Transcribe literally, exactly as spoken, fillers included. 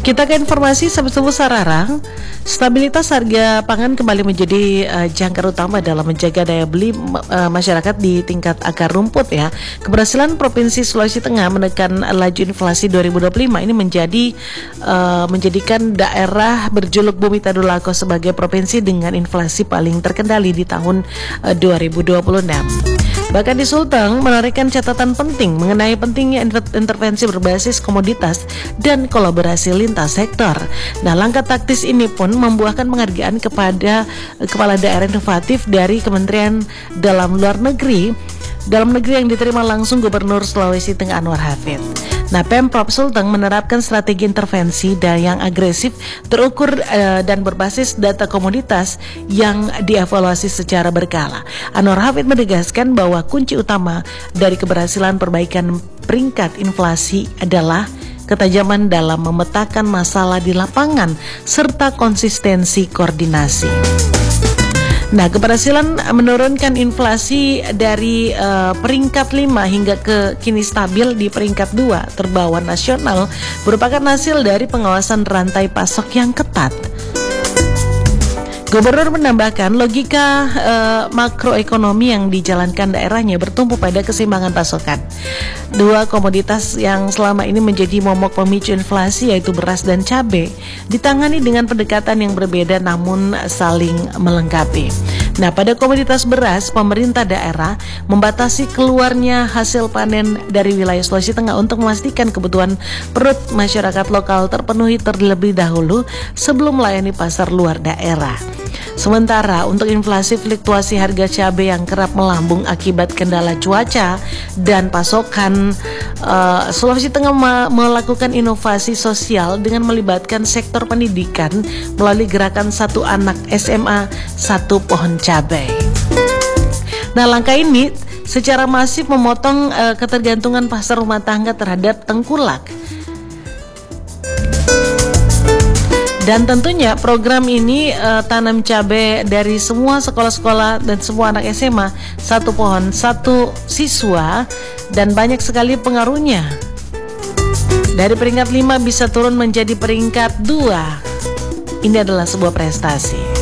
Kita ke informasi Sahabat Subuh Sararang. Stabilitas harga pangan kembali menjadi uh, jangkar utama dalam menjaga daya beli uh, masyarakat di tingkat akar rumput ya. Keberhasilan Provinsi Sulawesi Tengah menekan laju inflasi dua ribu dua puluh lima ini menjadi uh, menjadikan daerah berjuluk Bumi Tadulako sebagai provinsi dengan inflasi paling terkendali di tahun uh, dua ribu dua puluh enam. Bahkan di Sulteng menarikkan catatan penting mengenai pentingnya intervensi berbasis komoditas dan kolaborasi lintas sektor. Nah, langkah taktis ini pun membuahkan penghargaan kepada kepala daerah inovatif dari Kementerian Dalam Luar Negeri Dalam negeri yang diterima langsung Gubernur Sulawesi Tengah Anwar Hafid. Nah, Pemprov Sulteng menerapkan strategi intervensi dan yang agresif, terukur uh, dan berbasis data komoditas yang dievaluasi secara berkala. Anwar Hafid menegaskan bahwa kunci utama dari keberhasilan perbaikan peringkat inflasi adalah ketajaman dalam memetakan masalah di lapangan serta konsistensi koordinasi. Nah, keberhasilan menurunkan inflasi dari uh, peringkat lima hingga ke kini stabil di peringkat dua terbawah nasional merupakan hasil dari pengawasan rantai pasok yang ketat. Gubernur menambahkan logika uh, makroekonomi yang dijalankan daerahnya bertumpu pada keseimbangan pasokan. Dua komoditas yang selama ini menjadi momok pemicu inflasi yaitu beras dan cabai ditangani dengan pendekatan yang berbeda namun saling melengkapi. Nah, pada komoditas beras, pemerintah daerah membatasi keluarnya hasil panen dari wilayah Sulawesi Tengah untuk memastikan kebutuhan perut masyarakat lokal terpenuhi terlebih dahulu sebelum melayani pasar luar daerah. Sementara untuk inflasi fluktuasi harga cabai yang kerap melambung akibat kendala cuaca dan pasokan, uh, Sulawesi Tengah ma- melakukan inovasi sosial dengan melibatkan sektor pendidikan melalui gerakan satu anak S M A satu pohon cabai. Nah, langkah ini secara masif memotong uh, ketergantungan pasar rumah tangga terhadap tengkulak. Dan tentunya program ini uh, tanam cabai dari semua sekolah-sekolah dan semua anak S M A satu pohon satu siswa dan banyak sekali pengaruhnya. Dari peringkat lima bisa turun menjadi peringkat dua. Ini adalah sebuah prestasi.